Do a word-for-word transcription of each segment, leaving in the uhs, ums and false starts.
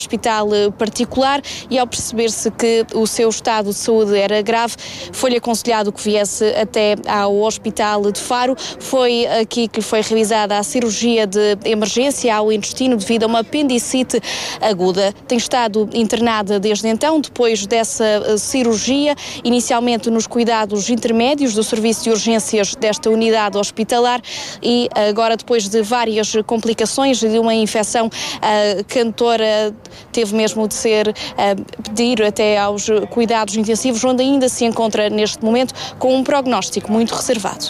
hospital particular e ao perceber-se que o seu estado de saúde era grave, foi-lhe aconselhado que viesse até ao hospital de Faro. Foi aqui que lhe foi realizada a cirurgia de emergência ao intestino devido a uma apendicite aguda. Tem estado internada desde então, depois dessa cirurgia, inicialmente nos cuidados intermédios do serviço de urgências desta unidade hospitalar e agora, depois de várias complicações e de uma infecção, a cantora teve mesmo de ser uh, pedir até aos cuidados intensivos, onde ainda se encontra neste momento com um prognóstico muito reservado.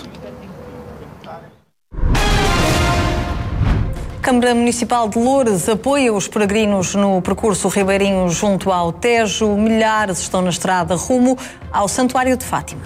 A Câmara Municipal de Loures apoia os peregrinos no percurso ribeirinho junto ao Tejo. Milhares estão na estrada rumo ao Santuário de Fátima.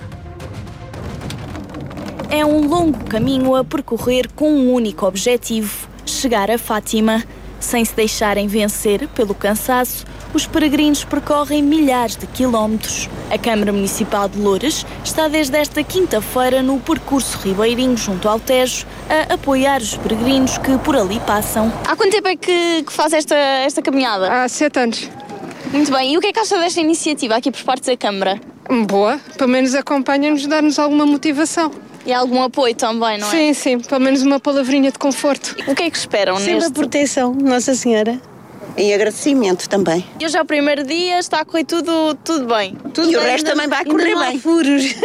É um longo caminho a percorrer com um único objetivo: chegar a Fátima. Sem se deixarem vencer pelo cansaço, os peregrinos percorrem milhares de quilómetros. A Câmara Municipal de Loures está desde esta quinta-feira no percurso ribeirinho junto ao Tejo a apoiar os peregrinos que por ali passam. Há quanto tempo é que, que faz esta, esta caminhada? Há sete anos. Muito bem. E o que é que acha desta iniciativa aqui por parte da Câmara? Boa. Pelo menos acompanha-nos, dá-nos alguma motivação. E algum apoio também, não é? Sim, sim. Pelo menos uma palavrinha de conforto. O que é que esperam Sempre neste? a proteção, Nossa Senhora. Em agradecimento também. E hoje é o primeiro dia, está a correr tudo, tudo bem? Tudo e bem, o resto ainda, também vai correr ainda não bem. Há furos.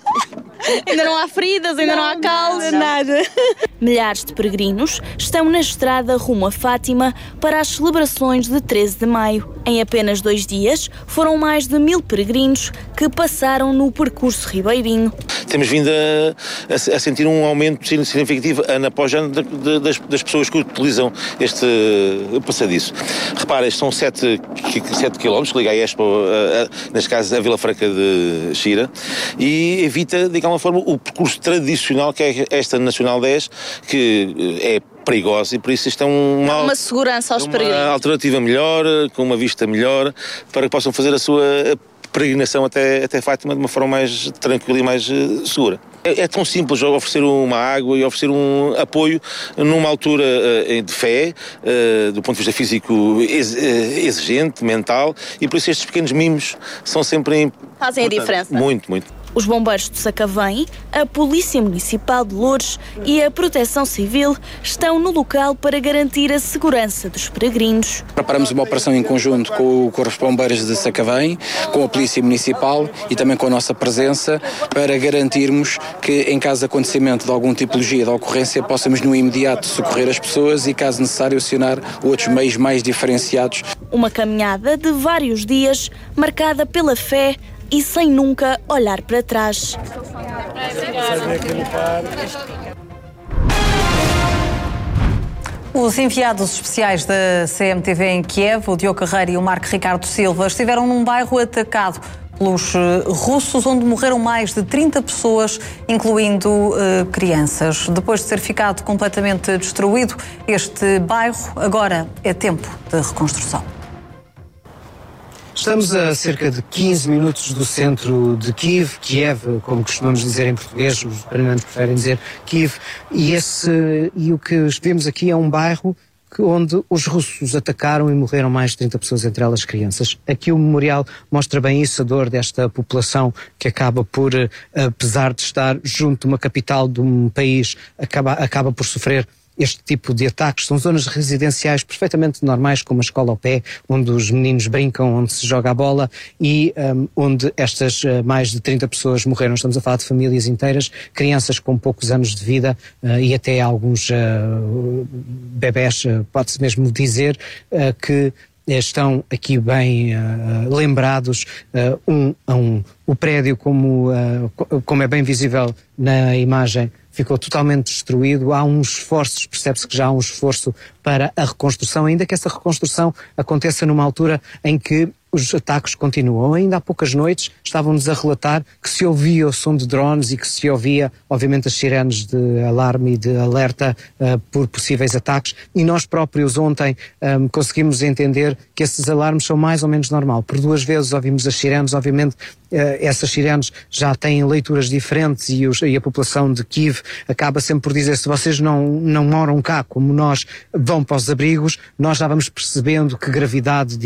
Ainda não há feridas, ainda não, não há calos. Nada. Milhares de peregrinos estão na estrada rumo a Fátima para as celebrações de treze de maio. Em apenas dois dias, foram mais de mil peregrinos que passaram no percurso ribeirinho. Temos vindo a, a, a sentir um aumento significativo ano após ano de, de, das, das pessoas que utilizam este passadiço. Repara, estes são sete quilómetros que liga a Expo, a, a, neste caso a Vila Franca de Xira, e evita, de alguma forma, o percurso tradicional que é esta Nacional dez, que é perigosa, e por isso isto é uma, uma segurança aos uma peregrinos. alternativa melhor, com uma vista melhor, para que possam fazer a sua peregrinação até, até Fátima de uma forma mais tranquila e mais uh, segura. É, é tão simples oferecer uma água e oferecer um apoio numa altura uh, de fé, uh, do ponto de vista físico ex, uh, exigente, mental, e por isso estes pequenos mimos são sempre fazem a diferença. Muito, muito. Os bombeiros de Sacavém, a Polícia Municipal de Loures e a Proteção Civil estão no local para garantir a segurança dos peregrinos. Preparamos uma operação em conjunto com, com os bombeiros de Sacavém, com a Polícia Municipal e também com a nossa presença, para garantirmos que, em caso de acontecimento de alguma tipologia de ocorrência, possamos no imediato socorrer as pessoas e, caso necessário, acionar outros meios mais diferenciados. Uma caminhada de vários dias, marcada pela fé e sem nunca olhar para trás. Os enviados especiais da C M T V em Kiev, o Diogo Carreira e o Marco Ricardo Silva, estiveram num bairro atacado pelos russos, onde morreram mais de trinta pessoas, incluindo uh, crianças. Depois de ter ficado completamente destruído, este bairro agora é tempo de reconstrução. Estamos a cerca de quinze minutos do centro de Kiev, Kiev, como costumamos dizer em português, os ucranianos preferem dizer Kiev, e, esse, e o que vemos aqui é um bairro que, onde os russos atacaram e morreram mais de trinta pessoas, entre elas crianças. Aqui o memorial mostra bem isso, a dor desta população que acaba por, apesar de estar junto de uma capital de um país, acaba, acaba por sofrer este tipo de ataques. São zonas residenciais perfeitamente normais, com uma escola ao pé, onde os meninos brincam, onde se joga a bola e um, onde estas uh, mais de trinta pessoas morreram. Estamos a falar de famílias inteiras, crianças com poucos anos de vida uh, e até alguns uh, bebés, uh, pode-se mesmo dizer, uh, que estão aqui bem uh, lembrados, uh, um a um. O prédio, como, uh, como é bem visível na imagem, ficou totalmente destruído. Há uns esforços, percebe-se que já há um esforço para a reconstrução, ainda que essa reconstrução aconteça numa altura em que os ataques continuam. Ainda há poucas noites estavam-nos a relatar que se ouvia o som de drones e que se ouvia, obviamente, as sirenes de alarme e de alerta uh, por possíveis ataques, e nós próprios ontem um, conseguimos entender que esses alarmes são mais ou menos normal. Por duas vezes ouvimos as sirenes, obviamente uh, essas sirenes já têm leituras diferentes e, os, e a população de Kiev acaba sempre por dizer: se vocês não, não moram cá como nós, vão para os abrigos. Nós já vamos percebendo que gravidade